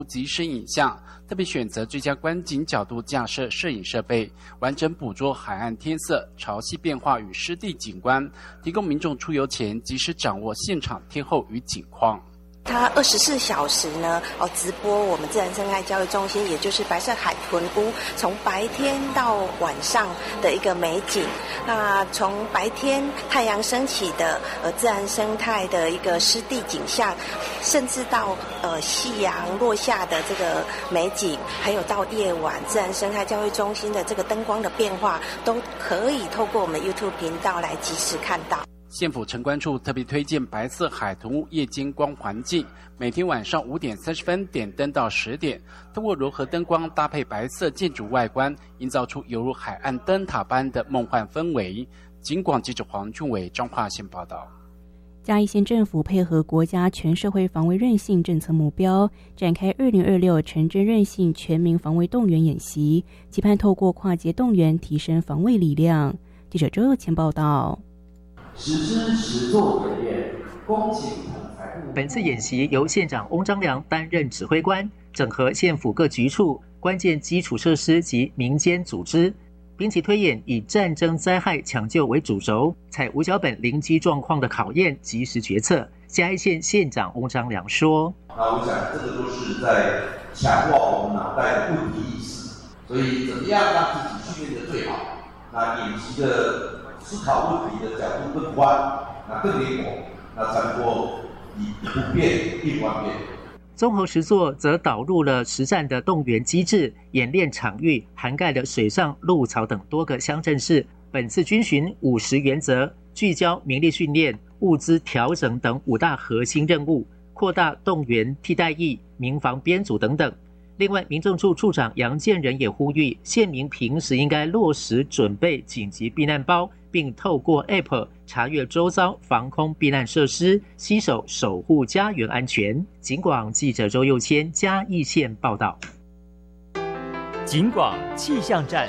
即时影像，特别选择最佳观景角度架设摄影设备，完整捕捉海岸天色、潮汐变化与湿地景观，提供民众出游前及时掌握现场天候与景况。 它24小时呢，直播我们自然生态教育中心，也就是白色海豚屋，从白天到晚上的一个美景。那从白天太阳升起的自然生态的一个湿地景象，甚至到夕阳落下的这个美景，还有到夜晚自然生态教育中心的这个灯光的变化，都可以透过我们 YouTube 频道来及时看到。 县府城关处特别推荐白色海豚屋夜间光环境，每天晚上5点30分点灯到10点，通过柔和灯光搭配白色建筑外观，营造出犹如海岸灯塔般的梦幻氛围。警广记者黄俊伟彰化县报道。 嘉义县政府配合国家全社会防卫韧性政策目标，展开2026城镇韧性全民防卫动员演习，期盼透过跨界动员提升防卫力量。记者周佑谦报道。 实施实作演练，恭请本次演习由县长翁章良担任指挥官，整合县府各局处、关键基础设施及民间组织，并其推演以战争灾害抢救为主轴，采无脚本临机状况的考验，及时决策。嘉义县县长翁章良说：“ 那我想这个都是在强化我们脑袋的问题意识，所以怎么样让自己训练得最好？那演习的思考问题的角度更宽，那更灵活，那才能够以不变应万变。” 综合实作则导入了实战的动员机制，演练场域涵盖了水上、陆草等多个乡镇市。本次军巡50原则，聚焦民力训练、物资调整等5大核心任务，扩大动员替代役、民防编组等等。另外，民政处处长杨建仁也呼吁，县民平时应该落实准备紧急避难包，并透过 App 查阅周遭防空避难设施，携手守护家园安全。警广记者周佑谦嘉义县报道。 警广气象站。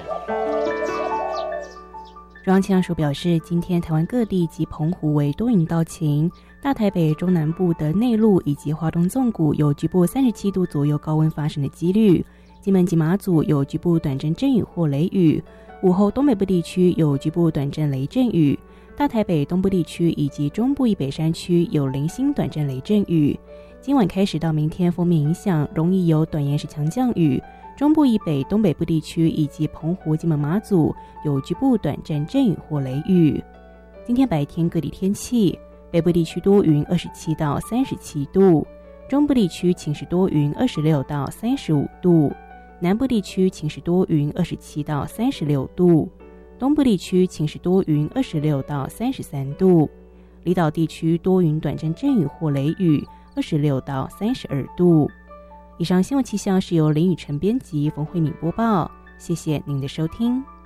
中央气象署表示，今天台湾各地及澎湖为多云到晴，大台北、中南部的内陆以及花东纵谷有局部37度左右高温发生的几率，金门及马祖有局部短阵阵雨或雷雨，午后东北部地区有局部短阵雷阵雨，大台北东部地区以及中部以北山区有零星短阵雷阵雨。今晚开始到明天锋面影响，容易有短延时强降雨，中部以北、东北部地区以及澎湖、金门、马祖有局部短暂阵雨或雷雨。今天白天各地天气，北部地区多云27到37度，中部地区晴时多云26到35度，南部地区晴时多云27到36度，东部地区晴时多云26到33度，离岛地区多云短暂阵雨或雷雨26到32度。以上新闻气象是由林雨晨编辑，冯慧敏播报，谢谢您的收听。